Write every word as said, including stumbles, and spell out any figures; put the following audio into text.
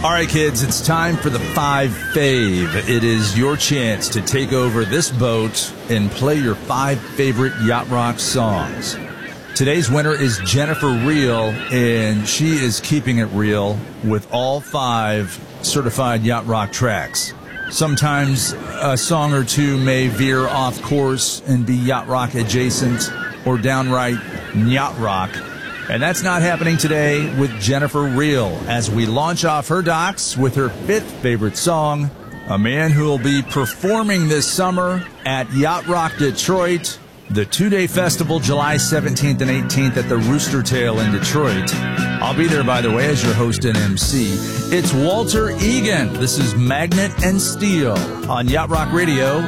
All right, kids, it's time for the five fave. It is your chance to take over this boat and play your five favorite Yacht Rock songs. Today's winner is Jennifer Real, and she is keeping it real with all five certified Yacht Rock tracks. Sometimes a song or two may veer off course and be Yacht Rock adjacent or downright Yacht Rock. And that's not happening today with Jennifer Real as we launch off her docks with her fifth favorite song, a man who will be performing this summer at Yacht Rock Detroit, the two-day festival July seventeenth and eighteenth at the Rooster Tail in Detroit. I'll be there, by the way, as your host and M C. It's Walter Egan. This is Magnet and Steel on Yacht Rock Radio.